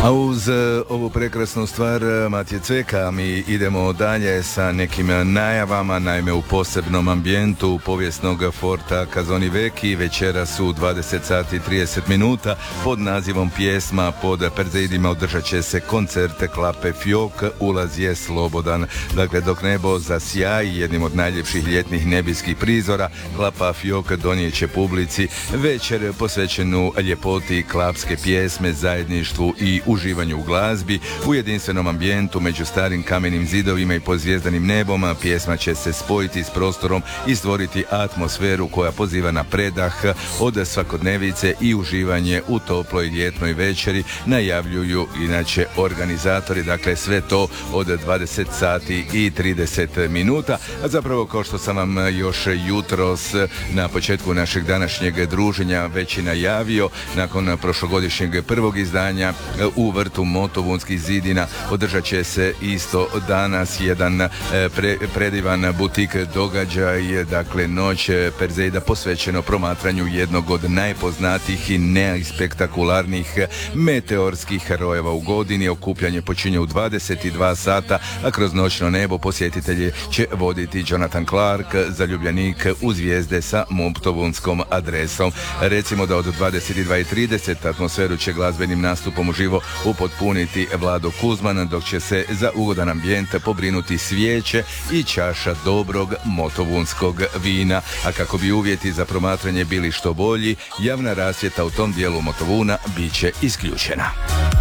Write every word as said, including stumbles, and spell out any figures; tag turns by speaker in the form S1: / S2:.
S1: A uz ovu prekrasnu stvar Matije Cveka mi idemo dalje sa nekim najavama. Naime, u posebnom ambijentu povijesnog Forta Casoni Vecchi večeras u dvadeset sati i trideset minuta pod nazivom Pjesma pod Perzeidima održat će se koncerte klape Fiok, ulaz je slobodan. Dakle, dok nebo zasjaji jednim od najljepših ljetnih nebeskih prizora, klapa Fiok donijet će publici večer posvećenu ljepoti klapske pjesme, zajedništvu i uživanju u glazbi. U jedinstvenom ambijentu među starim kamenim zidovima i pod zvjezdanim nebom pjesma će se spojiti s prostorom i stvoriti atmosferu koja poziva na predah od svakodnevice i uživanje u toploj ljetnoj večeri, najavljuju inače organizatori. Dakle, sve to od dvadeset sati i trideset minuta. A zapravo, kao što sam vam još jutros na početku našeg današnjeg druženja već i najavio, nakon prošlogodišnjeg prvog izdanja u vrtu Motovunskih zidina održat će se isto danas jedan pre, predivan butik događaj, dakle noć Perzeida posvećeno promatranju jednog od najpoznatijih i najspektakularnijih meteorskih herojeva u godini. Okupljanje počinje u dvadeset dva sata, a kroz noćno nebo posjetitelje će voditi Jonathan Clark, zaljubljenik u zvijezde sa motovunskom adresom. Recimo da od dvadeset dva i trideset atmosferu će glazbenim nastupom uživo upotpuniti Vlado Kuzman, dok će se za ugodan ambijent pobrinuti svijeće i čaša dobrog motovunskog vina. A kako bi uvjeti za promatranje bili što bolji, javna rasvjeta u tom dijelu Motovuna bit će isključena.